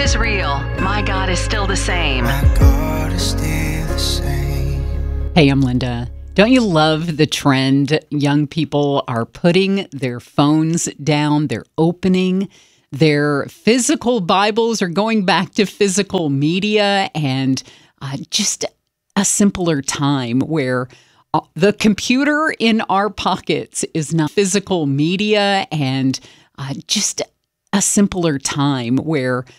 is real. My God is still the same. My God is still the same. Hey, I'm Linda. Don't you love the trend? Young people are putting their phones down. They're opening their physical Bibles or going back to physical media and just a simpler time where the computer in our pockets is not physical media and just a simpler time where